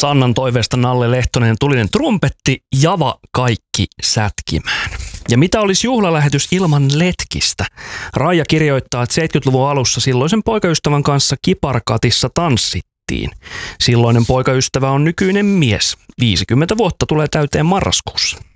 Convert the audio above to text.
Sannan toiveesta Nalle Lehtonen tulinen trumpetti, Java kaikki sätkimään. Ja mitä olisi juhlalähetys ilman Letkistä? Raija kirjoittaa, että 70-luvun alussa silloisen poikaystävän kanssa Kiparkatissa tanssittiin. Silloinen poikaystävä on nykyinen mies. 50 vuotta tulee täyteen marraskuussa.